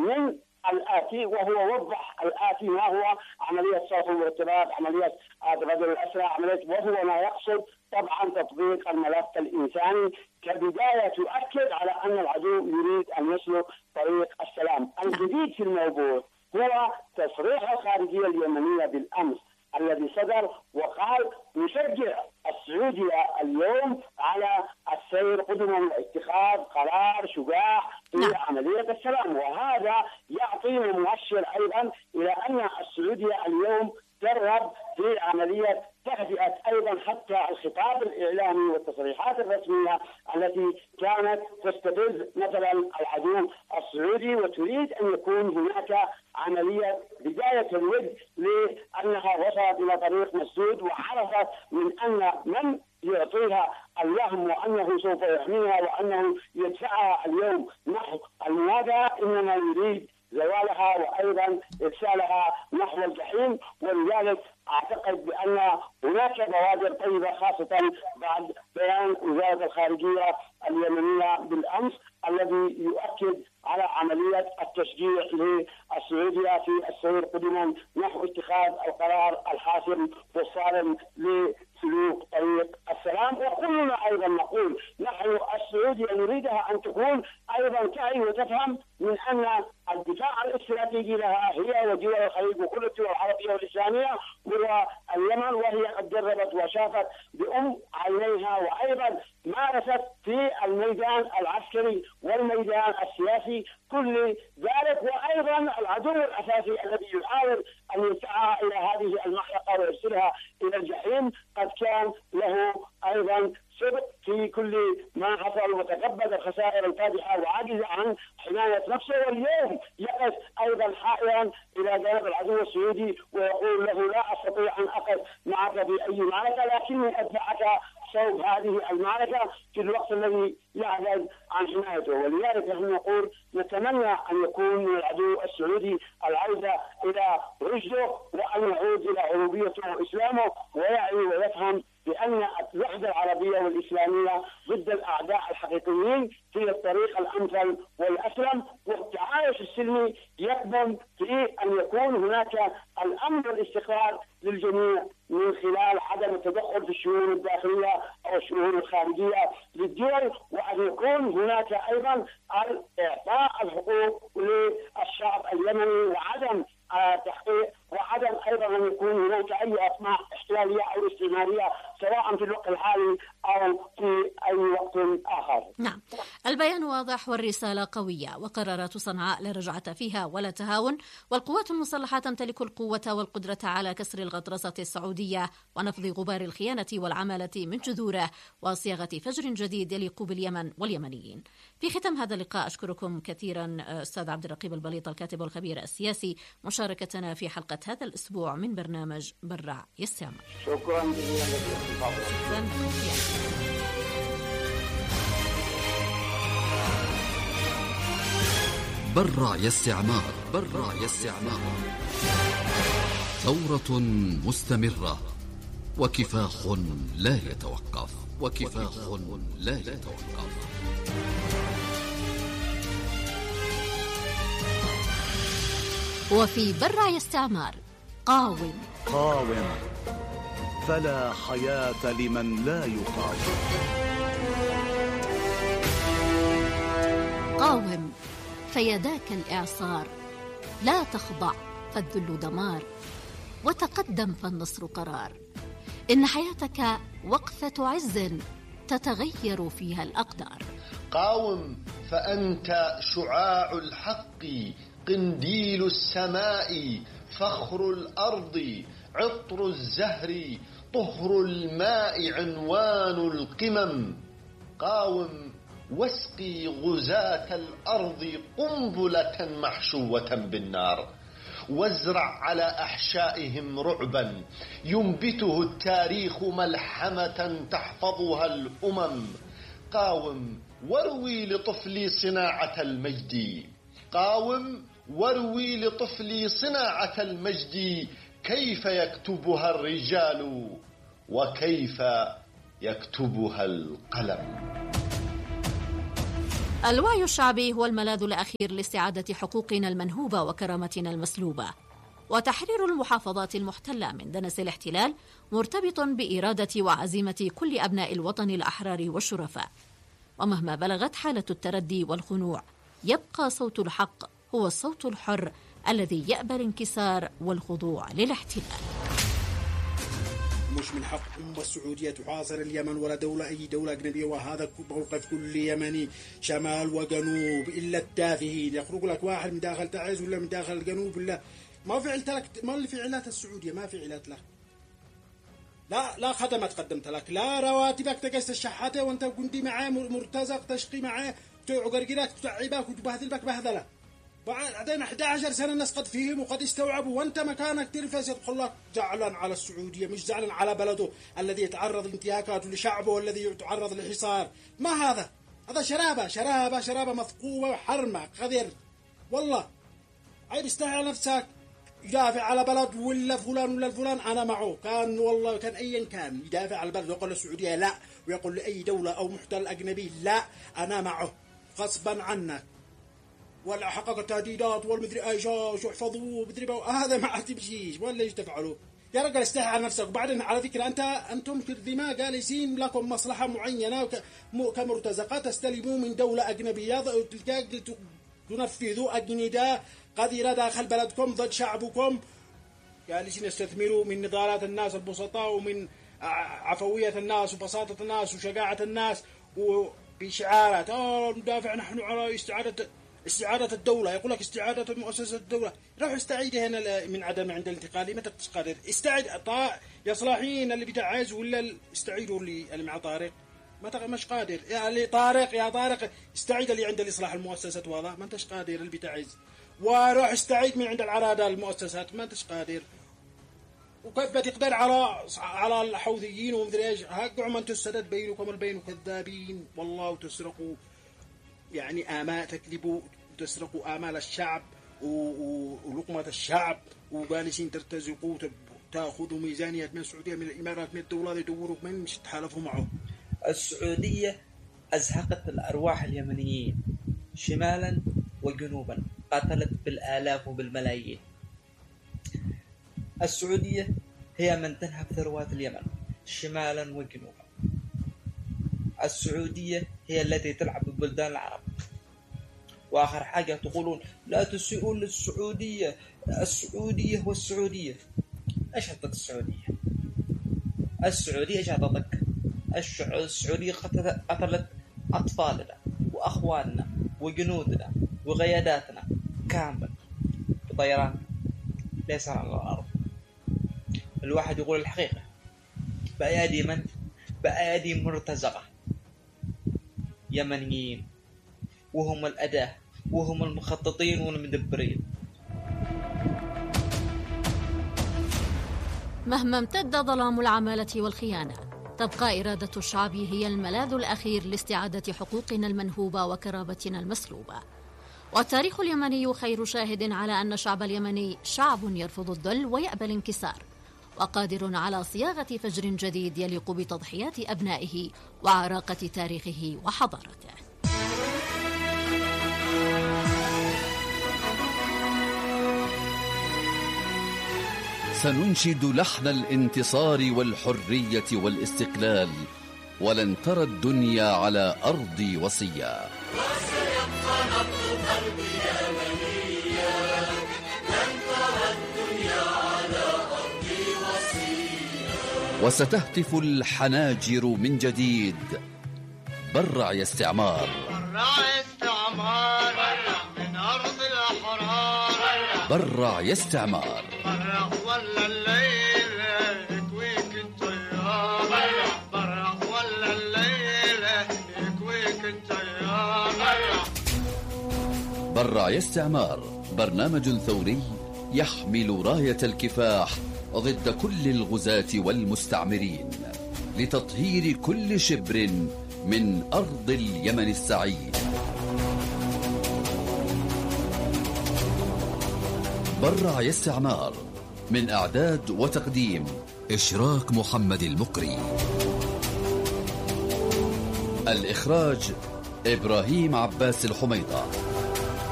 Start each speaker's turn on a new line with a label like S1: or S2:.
S1: من الآتي، وهو وضح الآتي ما هو عملية صوت الارتباط، عملية الرجل الأسرى، وهو ما يقصد طبعا تطبيق الملف الإنساني كبداية تؤكد على أن العدو يريد أن يسلك طريق السلام. الجديد في الموضوع هو تصريح الخارجية اليمنية بالأمس الذي صدر وقال نشجع السعودية اليوم على السير قدما واتخاذ قرار شجاع في عملية السلام، وهذا يعطي مؤشر أيضا إلى أن السعودية اليوم ترغب في عملية تهدئة أيضا حتى الخطاب الإعلامي والتصريحات الرسمية التي كانت تستفز مثلا العدو السعودي، وتريد أن يكون هناك عملية بداية الود لأنها وصلت إلى طريق مسدود، وعرفت من أن من يعطيها الوهم وأنه سوف يحميها وأنه يدفعها اليوم نحو المواجهة إنما يريد زوالها وأيضا إرسالها نحو الجحيم. ولذلك أعتقد بأن هناك بوادر طيبة خاصة بعد بيان وزارة الخارجية اليمنية بالأمس الذي يؤكد على عملية التشجيع للسعودية في السير قدما نحو اتخاذ القرار الحاسم والصارم لسلوك طريق السلام. وكلنا أيضا نقول نحن السعودية نريدها أن تكون أيضا تعي وتفهم من أن الدفاع الاستراتيجي لها هي ودول الخليج وكل الدول العربية والإسلامية هو اليمن، وهي قد جربت وشافت بأم عينيها وأيضا مارست في الميدان العسكري والميدان السياسي كل ذلك، وأيضا العدو الأساسي الذي يحاول أن يدفعها إلى هذه المحرقة ويرسلها إلى الجحيم قد كان له أيضا سبق في كل ما حصل وتكبد الخسائر الفادحة وعجز عن حماية نفسه، واليوم يقف أيضا حائرا إلى جانب العدو السعودي ويقول له لا أستطيع أن أقف معك في أي معركة لكني أدفعك صوب هذه المعركة في الوقت الذي يعجز عن حمايته. ولذلك نحن نقول نتمنى أن يكون من العدو السعودي العودة إلى رشده وأن يعود إلى عروبيته وإسلامه ويعي ويفهم بأن الوحدة العربية والإسلامية ضد الأعداء الحقيقيين في الطريق الأمثل والأسلم، والتعايش السلمي يكمن في أن يكون هناك الأمن والاستقرار للجميع من خلال عدم التدخل في الشؤون الداخلية أو الشؤون الخارجية للدول، وأن يكون هناك أيضا إعطاء الحقوق للشعب اليمني وعدم تحقيق وعدم أيضا أن يكون هناك أي أطماع احتلالية أو استعمارية سواء في الوقت الحالي أو في أي وقت آخر.
S2: نعم، البيان واضح والرسالة قوية، وقرارات صنعاء لا رجعة فيها ولا تهاون، والقوات المسلحة تمتلك القوة والقدرة على كسر الغطرسة السعودية ونفض غبار الخيانة والعمالة من جذوره وصياغة فجر جديد يليق باليمن واليمنيين. في ختام هذا اللقاء أشكركم كثيرا أستاذ عبد الرقيب البليط الكاتب والخبير السياسي مشاركتنا في حلقة هذا الأسبوع من برنامج برع يستعمر.
S1: شكرا جزيلا.
S3: برع يستعمار. برع يستعمار، ثورة مستمرة وكفاح لا يتوقف. وكفاح لا يتوقف.
S2: وفي برع يستعمار قاوم.
S4: فلا حياة لمن لا يقاوم.
S2: قاوم فيداك الإعصار، لا تخضع فالذل دمار، وتقدم فالنصر قرار. إن حياتك وقفة عز تتغير فيها الأقدار.
S5: قاوم فأنت شعاع الحق، قنديل السماء، فخر الأرض، عطر الزهر، طهر الماء، عنوان القمم. قاوم واسقي غزاة الأرض قنبلة محشوة بالنار، وازرع على أحشائهم رعبا ينبته التاريخ ملحمة تحفظها الأمم. قاوم واروي لطفلي صناعة المجد، قاوم واروي لطفلي صناعة المجد، كيف يكتبها الرجال وكيف يكتبها القلم.
S2: الوعي الشعبي هو الملاذ الأخير لاستعادة حقوقنا المنهوبة وكرامتنا المسلوبة، وتحرير المحافظات المحتلة من دنس الاحتلال مرتبط بإرادة وعزيمة كل أبناء الوطن الأحرار والشرفاء. ومهما بلغت حالة التردي والخنوع، يبقى صوت الحق هو الصوت الحر الذي يأبى الانكسار والخضوع للاحتلال.
S6: مش من حق أمة السعودية تحاصر اليمن ولا دولة أي دولة أجنبية، وهذا موقف كل يمني شمال وجنوب إلا التافهين. يخرج لك واحد من داخل تعز ولا من داخل الجنوب ولا ما فعلت لك، ما اللي فعلات السعودية ما فعلت لك، لا خدمات قدمت لك، لا رواتبك تقيس الشحاتة وانت كنت معاه مرتزق تشقي معاه تعقرقرات تعيبك وتبهذلك بهذلة. بعدين 11 سنة الناس قد فيهم وقد استوعبوا، وانت مكانك تلفز يدخل لك زعلان على السعودية، مش زعلان على بلده الذي يتعرض لانتهاكات، لشعبه الذي يتعرض لحصار. ما هذا شرابة مثقوبة حرمة قذر. والله عيب استحي على نفسك. يدافع على بلد ولا فلان أنا معه، كان والله كان أيا كان يدافع على البلد ويقول للسعودية لا، ويقول لأي دولة أو محتل أجنبي لا أنا معه غصبا عنك، ولا حقق التهديدات والمدري ايش يحفظوه بدري هذا ما عاد تمشيش ولا ايش تفعلوا يا رجل. استحي على نفسك. وبعدين على فكره انتم في الدماء جالسين لكم مصلحه معينه كمرتزقات تستلموا من دوله اجنبيه تنفذوا اجنده قذره داخل بلدكم ضد شعبكم، جالسين يستثمروا من نضالات الناس البسطاء ومن عفويه الناس وبساطه الناس وشجاعه الناس وبشعارات ندافع نحن على استعادة الدولة. يقول لك استعادة مؤسسة الدولة، روح استعيدها هنا من عدم عند الانتقال. متى تقدر استعيد يا صلاحين اللي بتعز ولا استعيدوا اللي مع طارق ما مش قادر يا طارق استعيد اللي عند الإصلاح المؤسسات وهذا ما انتش قادر اللي بتعز، وروح استعيد من عند العرادة المؤسسات ما انتش قادر. وكيف بتقدر على الحوثيين ومدري ايش؟ هقعوا ما انتم السدد بينكم البين كذابين والله، وتسرقوا يعني تكذبوا وتسرقوا آمال الشعب ولقمة الشعب، وجالسين ترتزقوا تأخذوا ميزانية من السعودية من الإمارات من الدولة يدوروا من مش تحالفوا معه.
S7: السعودية أزهقت الأرواح اليمنيين شمالا وجنوبا، قتلت بالآلاف وبالملايين. السعودية هي من تنهب ثروات اليمن شمالا وجنوبا. السعودية هي التي تلعب ببلدان العرب. وآخر حاجة تقولون لا تسيئوا للسعودية، السعودية والسعودية. إيش عطتك السعودية؟ السعودية إيش عطتك؟ السعودية قتلت أطفالنا وأخواننا وجنودنا وقياداتنا كامل بطيران ليس على الأرض. الواحد يقول الحقيقة بأيادي من؟ بأيادي مرتزقة يمنيين، وهم الأداة وهم المخططين والمدبرين.
S2: مهما امتد ظلام العمالة والخيانة، تبقى إرادة الشعب هي الملاذ الأخير لاستعادة حقوقنا المنهوبة وكرامتنا المسلوبة. والتاريخ اليمني خير شاهد على أن الشعب اليمني شعب يرفض الذل ويأبى الانكسار، وقادر على صياغة فجر جديد يليق بتضحيات أبنائه وعراقة تاريخه وحضارته.
S3: سننشد لحن الانتصار والحرية والاستقلال، ولن ترى الدنيا على أرضي وصيا.
S8: وسيبقى نبض قلبي يمنيا، لن ترى الدنيا على أرضي وصيا.
S3: وستهتف الحناجر من جديد: برع يا استعمار،
S8: برع يا استعمار، برع من أرض الأحرار،
S3: برع يا استعمار،
S8: برع ولا الليل يكويك التيار، برع ولا الليل يكويك التيار.
S3: برع يا استعمار برنامج ثوري يحمل راية الكفاح ضد كل الغزاة والمستعمرين لتطهير كل شبر من أرض اليمن السعيد. برع يا استعمار، من إعداد وتقديم إشراك محمد المقري، الإخراج إبراهيم عباس الحميدة.